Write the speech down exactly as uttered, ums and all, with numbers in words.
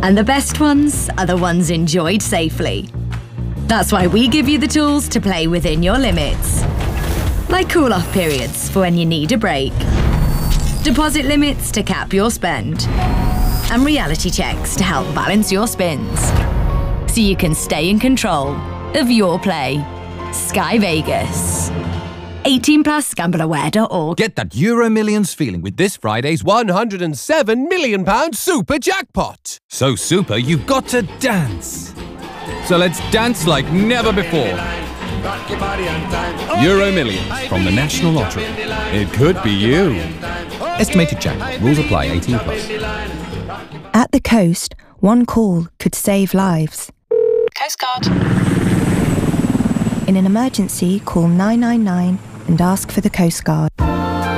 And the best ones are the ones enjoyed safely. That's why we give you the tools to play within your limits. Like cool-off periods for when you need a break, deposit limits to cap your spend, and reality checks to help balance your spins, so you can stay in control of your play. Sky Vegas. eighteen plus, gamble aware dot org. Get that Euro Millions feeling with this Friday's one hundred and seven million pound super jackpot. So super, you've got to dance. So let's dance like never before. Euro Millions from the National Lottery. It could be you. Estimated jackpot. Rules apply. eighteen plus. At the coast, one call could save lives. Coast Guard. In an emergency, call nine nine nine and ask for the Coast Guard.